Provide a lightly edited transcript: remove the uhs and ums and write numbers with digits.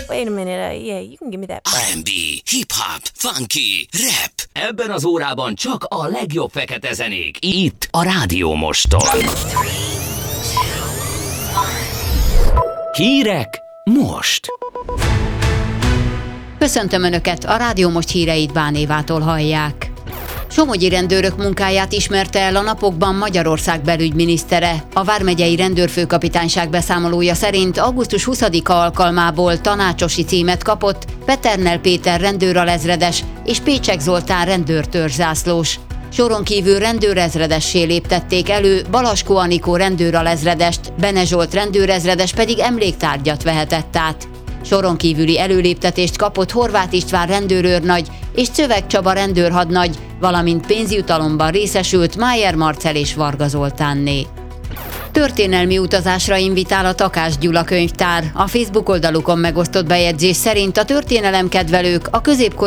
Wait a minute, yeah, you can give me that. R&B, hip-hop, funky, rap. Ebben az órában csak a legjobb fekete zenék. Itt a Rádió Moston. Hírek most. Köszöntöm Önöket, a Rádió Most híreit Bán Évától hallják. Somogyi rendőrök munkáját ismerte el a napokban Magyarország belügyminisztere. A vármegyei rendőrfőkapitányság beszámolója szerint augusztus 20-a alkalmából tanácsosi címet kapott Peternel Péter rendőralezredes és Pécsek Zoltán rendőrtörzszászlós. Soron kívül rendőrezredessé léptették elő Balaskó Anikó rendőralezredest, Bene Zsolt rendőrezredes pedig emléktárgyat vehetett át. Soron kívüli előléptetést kapott Horváth István rendőrőrnagy és Czövek Csaba rendőrhadnagy, valamint pénzjutalomban részesült Májer Marcell és Varga Zoltánné. Történelmi utazásra invitál a Takács Gyula könyvtár. A Facebook oldalukon megosztott bejegyzés szerint a történelemkedvelők a középkori